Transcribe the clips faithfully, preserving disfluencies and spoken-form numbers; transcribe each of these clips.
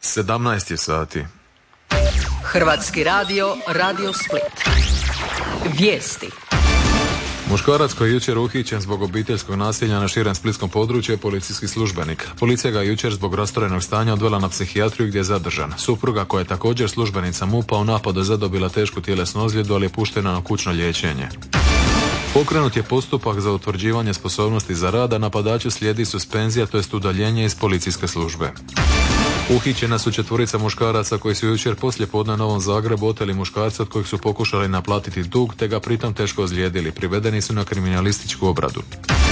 sedamnaest je sati. Hrvatski radio, Radio Split. Vijesti. Muškarac koji je jučer uhićen zbog obiteljskog nasilja na širem splitskom području je policijski službenik. Policija ga je jučer zbog rastorenog stanja odvela na psihijatriju gdje je zadržan. Supruga, koja je također službenica MUP-a, u napadu je zadobila tešku tjelesnu ozljedu, ali je puštena na kućno liječenje. Pokrenut je postupak za utvrđivanje sposobnosti za rad, a napadaču slijedi suspenzija, to jest udaljenje iz policijske službe. Uhićena su četvorica muškaraca koji su jučer poslije podne u Novom Zagrebu oteli muškarca od kojih su pokušali naplatiti dug, te ga pritom teško ozlijedili. Privedeni su na kriminalističku obradu.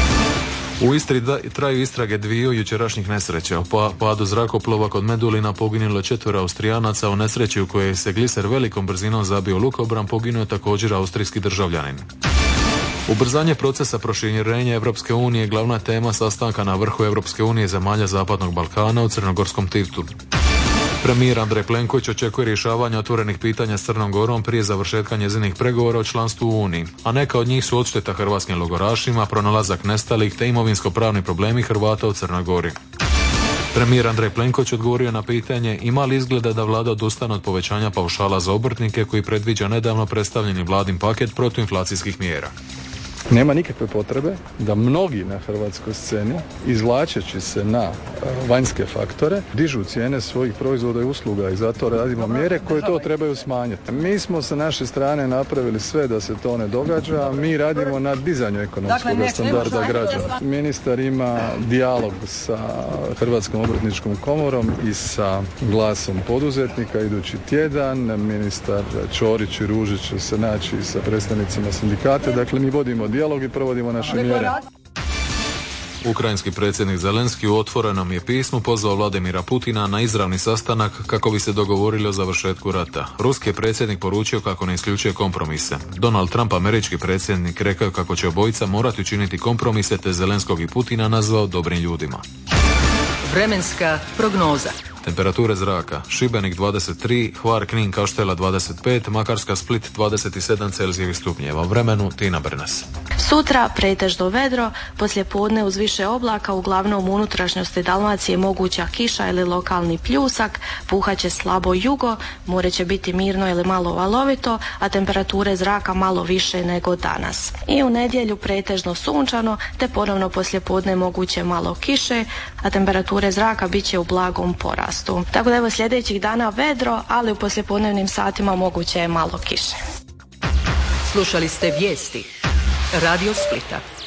U Istri da, traju istrage dviju jučerašnjih nesreća. U pa, padu zrakoplova kod Medulina poginulo četvero Austrijanaca, u nesreći u kojoj se gliser velikom brzinom zabio lukobran poginuo je također austrijski državljanin. Ubrzanje procesa proširenja Europske unije glavna je tema sastanka na vrhu Europske unije zemalja Zapadnog Balkana u Crnogorskom Tivtu. Premijer Andrej Plenković očekuje rješavanje otvorenih pitanja s Crnom Gorom prije završetka njezinih pregovora o članstvu u Uniji, a neka od njih su odšteta hrvatskim logorašima, pronalazak nestalih te imovinsko-pravni problemi Hrvata u Crnoj Gori. Premijer Andrej Plenković odgovorio na pitanje ima li izgleda da vlada odustane od povećanja paušala za obrtnike koji predviđa nedavno predstavljeni vladin paket protuinflacijskih mjera. Nema nikakve potrebe da mnogi na hrvatskoj sceni, izvlačeći se na vanjske faktore, dižu cijene svojih proizvoda i usluga i zato radimo mjere koje to trebaju smanjiti. Mi smo sa naše strane napravili sve da se to ne događa, a mi radimo na dizanju ekonomskog standarda građana. Ministar ima dijalog sa Hrvatskom obrtničkom komorom i sa glasom poduzetnika idući tjedan. Ministar Ćorić i Ružić će se naći sa predstavnicima sindikata. Dakle, mi vodimo dijalog i provodimo naše mjere. Ukrajinski predsjednik Zelenski u otvorenom je pismu pozvao Vladimira Putina na izravni sastanak kako bi se dogovorili o završetku rata. Ruski je predsjednik poručio kako ne isključuje kompromise. Donald Trump, američki predsjednik, rekao kako će obojica morati učiniti kompromise, te Zelenskog i Putina nazvao dobrim ljudima. Vremenska prognoza. Temperature zraka: Šibenik dvadeset tri, Hvar, Knin, Kaštela dvadeset pet, Makarska, Split dvadeset sedam Celzijevih stupnjeva. U vremenu Tina Brnas. Sutra pretežno vedro, poslije podne uz više oblaka, uglavnom u unutrašnjosti Dalmacije moguća kiša ili lokalni pljusak, puhaće slabo jugo, more će biti mirno ili malo valovito, a temperature zraka malo više nego danas. I u nedjelju pretežno sunčano, te ponovno poslije podne moguće malo kiše, a temperature zraka bit će u blagom porastu. Tako da evo sljedećih dana vedro, ali u poslijepodnevnim satima moguće je malo kiše. Slušali ste vijesti Radio Splita.